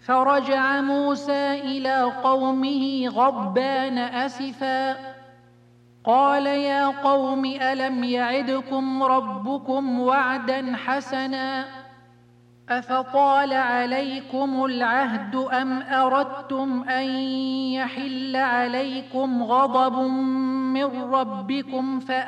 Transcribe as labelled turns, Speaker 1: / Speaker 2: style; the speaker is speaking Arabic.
Speaker 1: فرجع موسى إلى قومه غضبان أسفا قال يا قوم ألم يعدكم ربكم وعدا حسنا أفطال عليكم العهد أم أردتم أن يحل عليكم غضب من ربكم